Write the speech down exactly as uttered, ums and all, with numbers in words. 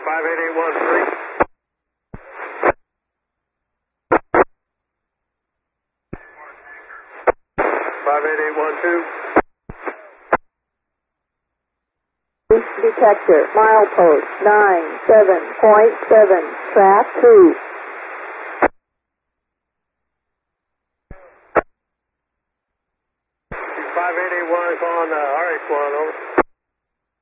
five eight eight one three. five eight eight one two. Detector, milepost nine seven point seven, track two. five eight eight one is on uh, R X one, over.